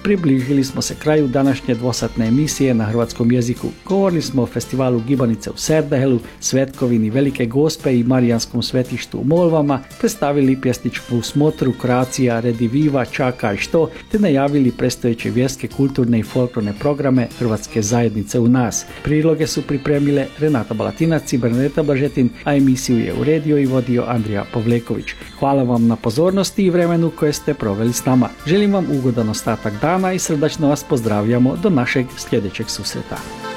Približili smo se kraju današnje dvosatne emisije na hrvatskom jeziku. Govorili smo o festivalu Gibanice u Serdehelu, Svetkovini Velike Gospe i Marijanskom svetištu u Molvama, predstavili pjesničku smotru Kroacija Rediviva, Čaka i što, te najavili predstojeće vjerske, kulturne i folklorne programe Hrvatske zajednice u nas. Priloge su pripremile Renata Balatinac i Bernadeta Blažetin, a emisiju je uredio i vodio Andrija Povleković. Hvala vam na pozornosti i vremenu koje ste proveli s nama. Želim vam ugodan ostatak dana i srdačno vas pozdravljamo do našeg sljedećeg susreta.